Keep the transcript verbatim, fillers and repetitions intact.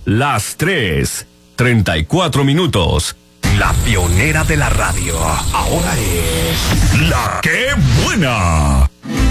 Las tres, treinta y cuatro minutos. La pionera de la radio, ahora es... ¡La Qué Buena!